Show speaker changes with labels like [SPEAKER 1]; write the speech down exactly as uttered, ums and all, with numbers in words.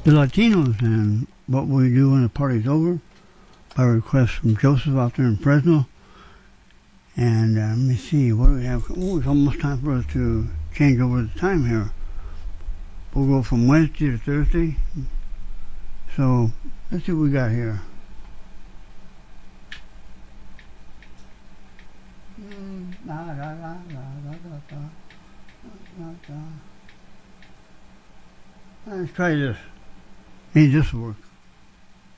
[SPEAKER 1] the Latinos and what we do when the party's over, by request from Joseph out there in Fresno. And uh, let me see, what do we have? Oh, it's almost time for us to change over the time here. We'll go from Wednesday to Thursday. So let's see what we got here. La, la, la, la, la, la, la, la. Let's try this. Maybe this will work.